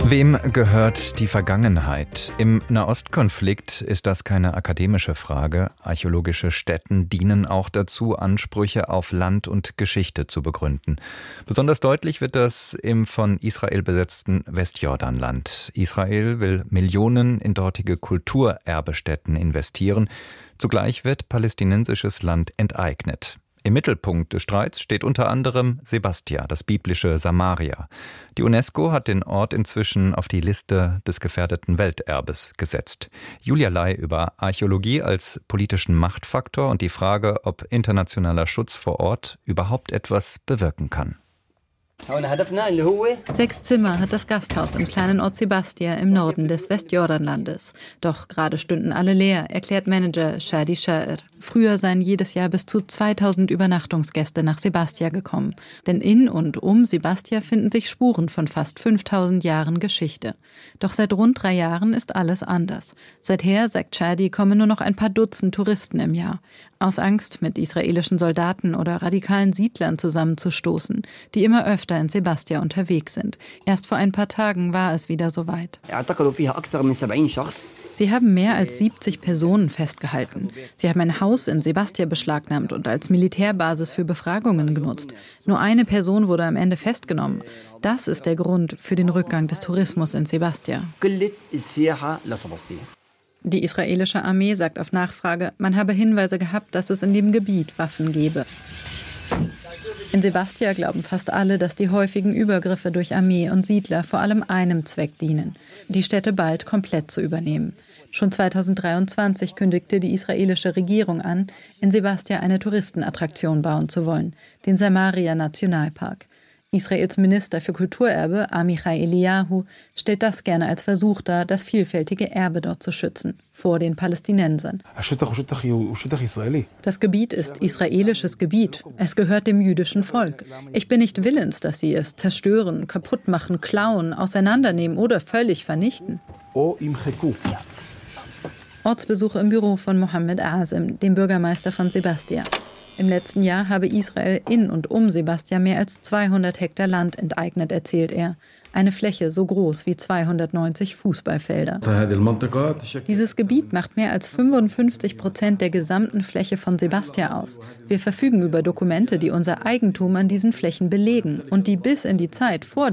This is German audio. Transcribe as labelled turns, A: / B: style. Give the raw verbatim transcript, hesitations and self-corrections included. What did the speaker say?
A: Wem gehört die Vergangenheit? Im Nahostkonflikt ist das keine akademische Frage. Archäologische Stätten dienen auch dazu, Ansprüche auf Land und Geschichte zu begründen. Besonders deutlich wird das im von Israel besetzten Westjordanland. Israel will Millionen in dortige Kulturerbestätten investieren. Zugleich wird palästinensisches Land enteignet. Im Mittelpunkt des Streits steht unter anderem Sebastia, das biblische Samaria. Die UNESCO hat den Ort inzwischen auf die Liste des gefährdeten Welterbes gesetzt. Julia Lai über Archäologie als politischen Machtfaktor und die Frage, ob internationaler Schutz vor Ort überhaupt etwas bewirken kann.
B: Sechs Zimmer hat das Gasthaus im kleinen Ort Sebastia im Norden des Westjordanlandes. Doch gerade stünden alle leer, erklärt Manager Shadi Sha'ir. Früher seien jedes Jahr bis zu zweitausend Übernachtungsgäste nach Sebastia gekommen. Denn in und um Sebastia finden sich Spuren von fast fünftausend Jahren Geschichte. Doch seit rund drei Jahren ist alles anders. Seither, sagt Shadi, kommen nur noch ein paar Dutzend Touristen im Jahr. Aus Angst, mit israelischen Soldaten oder radikalen Siedlern zusammenzustoßen, die immer öfter in Sebastia unterwegs sind. Erst vor ein paar Tagen war es wieder soweit. Sie haben mehr als siebzig Personen festgehalten. Sie haben ein Haus in Sebastia beschlagnahmt und als Militärbasis für Befragungen genutzt. Nur eine Person wurde am Ende festgenommen. Das ist der Grund für den Rückgang des Tourismus in Sebastia. Die israelische Armee sagt auf Nachfrage, man habe Hinweise gehabt, dass es in dem Gebiet Waffen gebe. In Sebastia glauben fast alle, dass die häufigen Übergriffe durch Armee und Siedler vor allem einem Zweck dienen, die Städte bald komplett zu übernehmen. Schon zweitausenddreiundzwanzig kündigte die israelische Regierung an, in Sebastia eine Touristenattraktion bauen zu wollen, den Samaria-Nationalpark. Israels Minister für Kulturerbe, Amichai Eliyahu, stellt das gerne als Versuch dar, das vielfältige Erbe dort zu schützen, vor den Palästinensern. Das Gebiet ist israelisches Gebiet. Es gehört dem jüdischen Volk. Ich bin nicht willens, dass sie es zerstören, kaputt machen, klauen, auseinandernehmen oder völlig vernichten. Ortsbesuch im Büro von Mohammed Azem, dem Bürgermeister von Sebastia. Im letzten Jahr habe Israel in und um Sebastia mehr als zweihundert Hektar Land enteignet, erzählt er. Eine Fläche so groß wie zweihundertneunzig Fußballfelder. Dieses Gebiet macht mehr als fünfundfünfzig Prozent der gesamten Fläche von Sebastia aus. Wir verfügen über Dokumente, die unser Eigentum an diesen Flächen belegen und die bis in die Zeit vor